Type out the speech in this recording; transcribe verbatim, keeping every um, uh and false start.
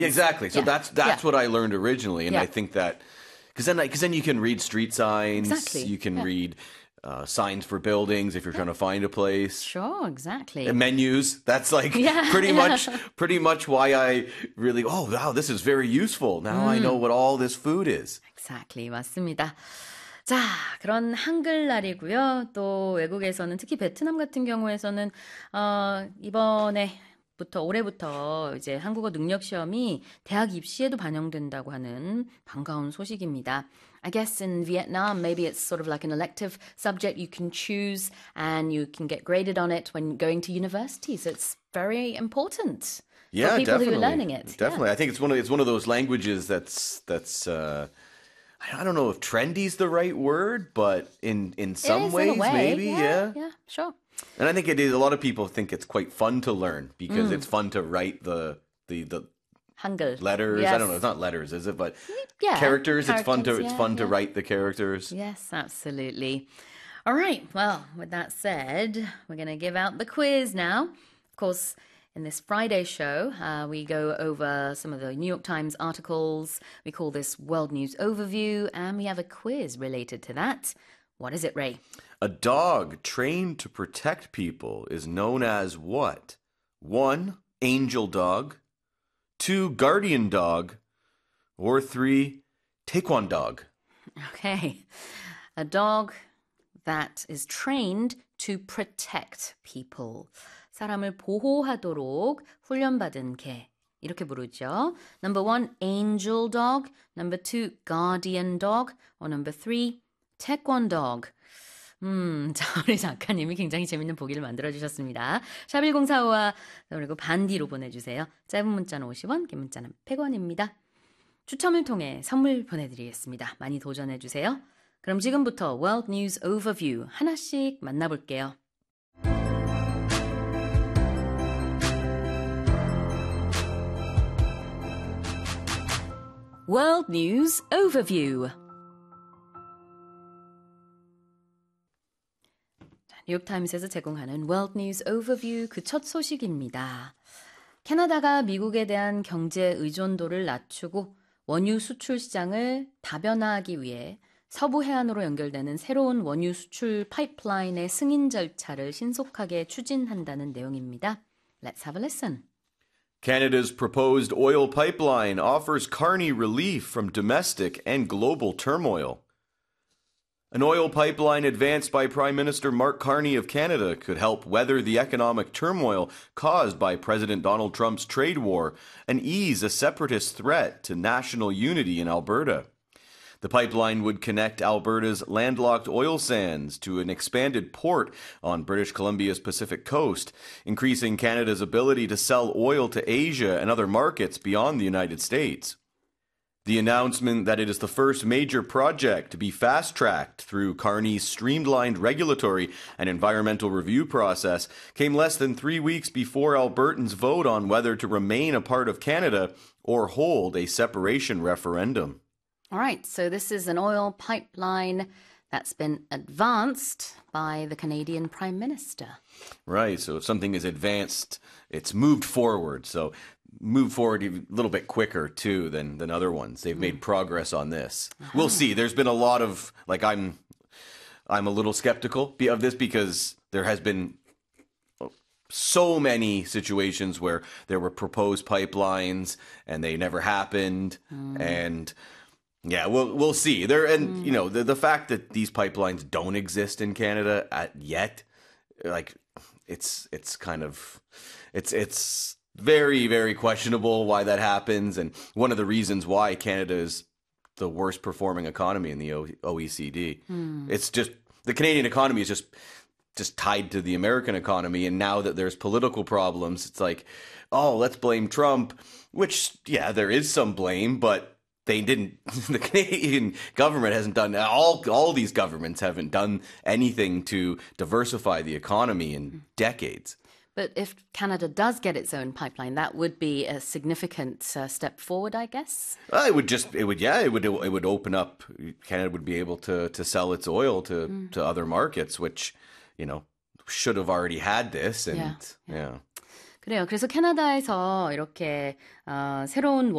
Exactly. So Yeah. that's that's Yeah. what I learned originally, and Yeah. I think that because then because then you can read street signs, Exactly. you can Yeah. read uh, signs for buildings if you're trying to find a place. Sure, exactly. And menus. That's like Yeah, pretty yeah. much pretty much why I really oh wow this is very useful. Now I know what all this food is. Exactly, 맞습니다. 자, 그런 한글날이고요. 또 외국에서는 특히 베트남 같은 경우에서는 어, 이번에부터 올해부터 이제 한국어 능력 시험이 대학 입시에도 반영된다고 하는 반가운 소식입니다. I guess in Vietnam, maybe it's sort of like an elective subject you can choose and you can get graded on it when going to university. So it's very important Yeah, for people definitely. who are learning it. Definitely. I think it's one of it's one of those languages that's that's uh I don't know if trendy is the right word, but in in It some is ways in a way. maybe, yeah. Yeah, sure. And I think it is a lot of people think it's quite fun to learn because it's fun to write the the the 한글. letters. Yes. I don't know, it's not letters, is it? But Yeah, characters, it's fun to characters, it's yeah, fun to yeah. write the characters. Yes, absolutely. All right. Well, with that said, we're going to give out the quiz now. Of course, in this Friday show, uh, we go over some of the New York Times articles. We call this World News Overview, and we have a quiz related to that. What is it, Ray? A dog trained to protect people is known as what? One, angel dog. Two, guardian dog. Or three, taekwondo dog. Okay. A dog that is trained to protect people. 사람을 보호하도록 훈련받은 개. 이렇게 부르죠. Number one, angel dog. Number two, guardian dog. Or number three, taekwondo dog. 음, 자, 우리 작가님이 굉장히 재밌는 보기를 만들어주셨습니다. 샵일공사오와 그리고 반디로 보내주세요. 짧은 문자는 오십 원, 긴 문자는 백 원입니다. 추첨을 통해 선물 보내드리겠습니다. 많이 도전해주세요. 그럼 지금부터 World News Overview 하나씩 만나볼게요. World News Overview. 뉴욕타임스에서 제공하는 World News Overview 그 첫 소식입니다. 캐나다가 미국에 대한 경제 의존도를 낮추고 원유 수출 시장을 다변화하기 위해 서부 해안으로 연결되는 새로운 원유 수출 파이프라인의 승인 절차를 신속하게 추진한다는 내용입니다. Let's have a listen. Canada's proposed oil pipeline offers Carney relief from domestic and global turmoil. An oil pipeline advanced by Prime Minister Mark Carney of Canada could help weather the economic turmoil caused by President Donald Trump's trade war and ease a separatist threat to national unity in Alberta. The pipeline would connect Alberta's landlocked oil sands to an expanded port on British Columbia's Pacific coast, increasing Canada's ability to sell oil to Asia and other markets beyond the United States. The announcement that it is the first major project to be fast-tracked through Carney's streamlined regulatory and environmental review process came less than three weeks before Albertans vote on whether to remain a part of Canada or hold a separation referendum. All right, so this is an oil pipeline that's been advanced by the Canadian Prime Minister. Right, so if something is advanced, it's moved forward. So move forward a little bit quicker too than than other ones. They've made progress on this. Uh-huh. We'll see. There's been a lot of like I'm I'm a little skeptical of this because there has been so many situations where there were proposed pipelines and they never happened mm. and yeah, we'll we'll see. There and mm. you know the the fact that these pipelines don't exist in Canada at yet, like it's it's kind of it's it's very very questionable why that happens, and one of the reasons why Canada is the worst performing economy in the O E C D. Mm. It's just the Canadian economy is just just tied to the American economy, and now that there's political problems, it's like, oh, let's blame Trump, which yeah, there is some blame, but they didn't. The Canadian government hasn't done all. All these governments haven't done anything to diversify the economy in decades. But if Canada does get its own pipeline, that would be a significant uh, step forward, I guess. Uh, it would just. It would. Yeah. It would. It would open up. Canada would be able to to sell its oil to mm. to other markets, which you know should have already had this. And yeah. yeah. yeah. 그래요. 그래서 캐나다에서 이렇게 어, 새로운